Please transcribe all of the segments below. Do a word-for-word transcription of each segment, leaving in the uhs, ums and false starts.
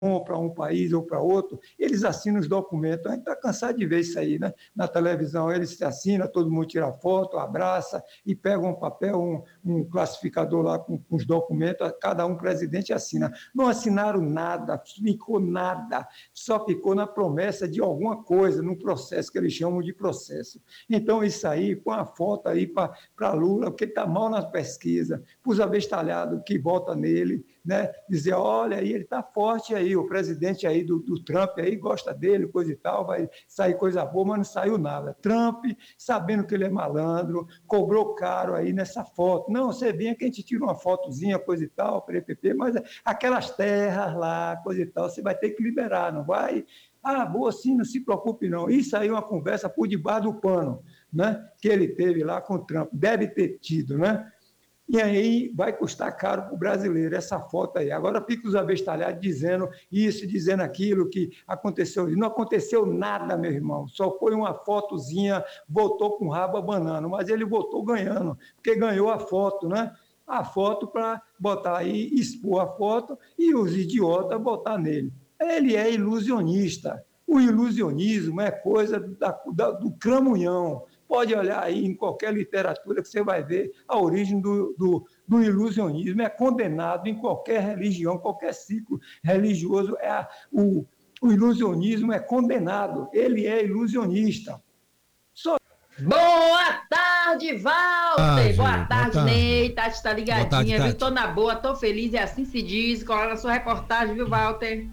para um país ou para outro, eles assinam os documentos. A gente está cansado de ver isso aí, né? Na televisão, eles se assinam, todo mundo tira foto, abraça e pega um papel, um, um classificador lá com, com os documentos, cada um presidente assina. Não assinaram nada, ficou nada, só ficou na promessa de alguma coisa, num processo que eles chamam de processo. Então, isso aí, põe a foto aí para Lula, porque está mal nas pesquisas, para os abestalhados que votam nele, né? Dizer, olha aí, ele está forte aí, o presidente aí do, do Trump aí gosta dele, coisa e tal, vai sair coisa boa, mas não saiu nada. Trump, sabendo que ele é malandro, cobrou caro aí nessa foto. Não, você vem que a gente tira uma fotozinha, coisa e tal, P P P, mas aquelas terras lá, coisa e tal, você vai ter que liberar, não vai? Ah, boa, sim, não se preocupe não. Isso aí é uma conversa por debaixo do pano, né? Que ele teve lá com o Trump, deve ter tido, né? E aí vai custar caro para o brasileiro, essa foto aí. Agora fica os abestalhados dizendo isso, dizendo aquilo, que aconteceu. Não aconteceu nada, meu irmão. Só foi uma fotozinha, votou com rabo abanando, mas ele votou ganhando, porque ganhou a foto, né? A foto para botar aí, expor a foto e os idiotas botar nele. Ele é ilusionista. O ilusionismo é coisa da, da, do cramunhão. Pode olhar aí em qualquer literatura que você vai ver a origem do, do, do ilusionismo. É condenado em qualquer religião, qualquer ciclo religioso. É a, o, o ilusionismo é condenado. Ele é ilusionista. Só... Boa tarde, Walter! Ah, boa, gente, tarde, boa tarde, Ney. Tati tá ligadinha, boa tarde, viu? Tati. Tô na boa, tô feliz, é assim se diz. Coloca na sua reportagem, viu, Walter?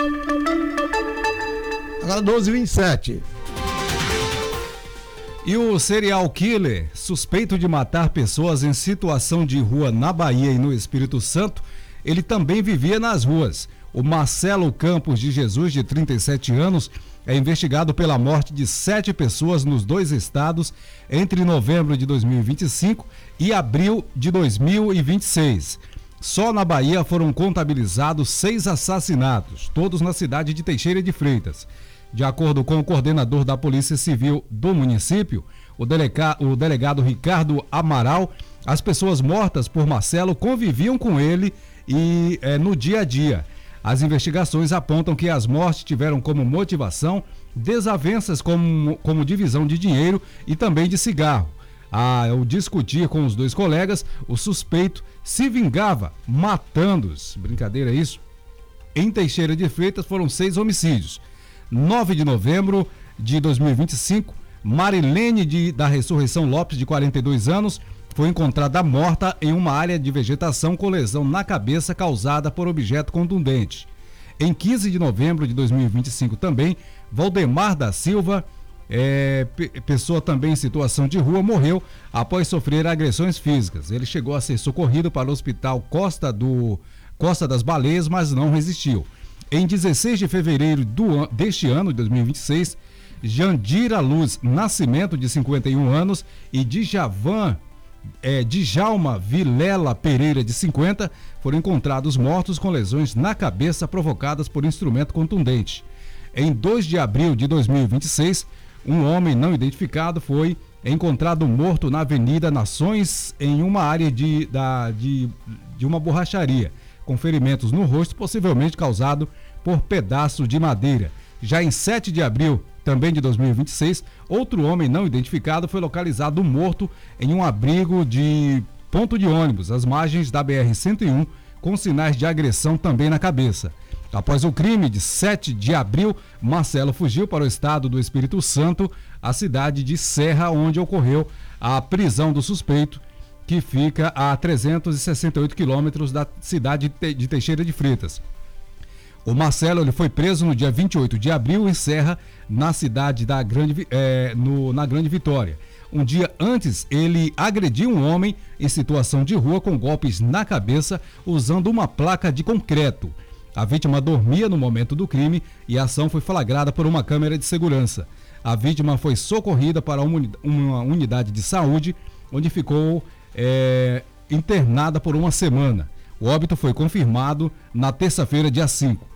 Agora doze e vinte e sete. E o serial killer, suspeito de matar pessoas em situação de rua na Bahia e no Espírito Santo, ele também vivia nas ruas. O Marcelo Campos de Jesus, de trinta e sete anos, é investigado pela morte de sete pessoas nos dois estados entre novembro de dois mil e vinte e cinco e abril de dois mil e vinte e seis. Só na Bahia foram contabilizados seis assassinatos, todos na cidade de Teixeira de Freitas. De acordo com o coordenador da Polícia Civil do município, o, delega, o delegado Ricardo Amaral, as pessoas mortas por Marcelo conviviam com ele e é, no dia a dia. As investigações apontam que as mortes tiveram como motivação desavenças como, como divisão de dinheiro e também de cigarro. Ao discutir com os dois colegas, o suspeito se vingava, matando-os. Brincadeira é isso? Em Teixeira de Freitas foram seis homicídios. nove de novembro de dois mil e vinte e cinco, Marilene de, da Ressurreição Lopes, de quarenta e dois anos, foi encontrada morta em uma área de vegetação com lesão na cabeça causada por objeto contundente. Em quinze de novembro de dois mil e vinte e cinco também, Valdemar da Silva, é, pessoa também em situação de rua, morreu após sofrer agressões físicas. Ele chegou a ser socorrido para o hospital Costa, do, Costa das Baleias, mas não resistiu. Em dezesseis de fevereiro do, deste ano, de dois mil e vinte e seis, Jandira Luz Nascimento, de cinquenta e um anos, e Djavan, é, Djalma Vilela Pereira, de cinquenta, foram encontrados mortos com lesões na cabeça provocadas por instrumento contundente. Em dois de abril de dois mil e vinte e seis, um homem não identificado foi encontrado morto na Avenida Nações, em uma área de, da, de, de uma borracharia, com ferimentos no rosto, possivelmente causado por pedaço de madeira. Já em sete de abril, também de dois mil e vinte e seis, outro homem não identificado foi localizado morto em um abrigo de ponto de ônibus, às margens da B R cento e um, com sinais de agressão também na cabeça. Após o crime de sete de abril, Marcelo fugiu para o estado do Espírito Santo, a cidade de Serra, onde ocorreu a prisão do suspeito, que fica a trezentos e sessenta e oito quilômetros da cidade de Teixeira de Freitas. O Marcelo ele foi preso no dia vinte e oito de abril em Serra, na cidade da Grande, é, no, na Grande Vitória. Um dia antes, ele agrediu um homem em situação de rua com golpes na cabeça, usando uma placa de concreto. A vítima dormia no momento do crime e a ação foi flagrada por uma câmera de segurança. A vítima foi socorrida para uma unidade de saúde, onde ficou é, internada por uma semana. O óbito foi confirmado na terça-feira, dia cinco.